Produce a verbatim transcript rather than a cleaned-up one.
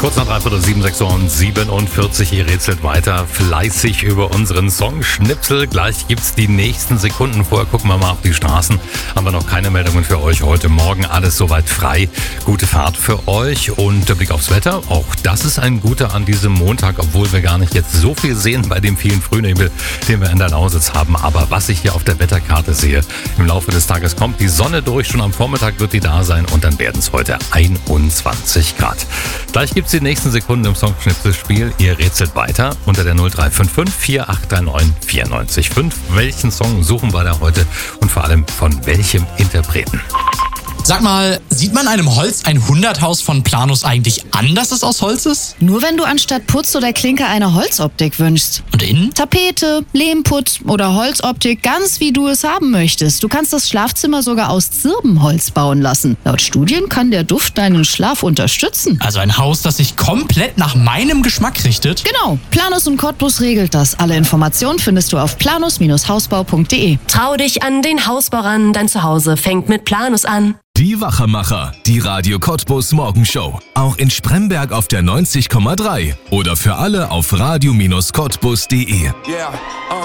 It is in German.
Kurz nach dreiviertel sieben, sechs Uhr und siebenundvierzig. Ihr rätselt weiter fleißig über unseren Song Schnipsel. Gleich gibt's die nächsten Sekunden. Vorher gucken wir mal auf die Straßen. Haben wir noch keine Meldungen für euch heute Morgen. Alles soweit frei. Gute Fahrt für euch und der Blick aufs Wetter. Auch das ist ein guter an diesem Montag, obwohl wir gar nicht jetzt so viel sehen bei dem vielen Frühnebel, den wir in der Lausitz haben. Aber was ich hier auf der Wetterkarte sehe, im Laufe des Tages kommt die Sonne durch. Schon am Vormittag wird die da sein und dann werden es heute einundzwanzig Grad. Gleich gibt's die nächsten Sekunden im Song-Schnipselspiel. Ihr rätselt weiter unter der null drei fünf fünf, vier acht drei neun, vier neun fünf. Welchen Song suchen wir da heute und vor allem von welchem Interpreten? Sag mal, sieht man einem Holz ein Hunderthaus von Planus eigentlich an, dass es aus Holz ist? Nur wenn du anstatt Putz oder Klinker eine Holzoptik wünschst. Und innen? Tapete, Lehmputz oder Holzoptik, ganz wie du es haben möchtest. Du kannst das Schlafzimmer sogar aus Zirbenholz bauen lassen. Laut Studien kann der Duft deinen Schlaf unterstützen. Also ein Haus, das sich komplett nach meinem Geschmack richtet? Genau, Planus und Cottbus regelt das. Alle Informationen findest du auf planus Bindestrich hausbau punkt de. Trau dich an den Hausbau ran, dein Zuhause fängt mit Planus an. Die Wachermacher, die Radio Cottbus Morgenshow. Auch in Spremberg auf der neunzig Komma drei oder für alle auf radio Bindestrich cottbus punkt de. Yeah, uh.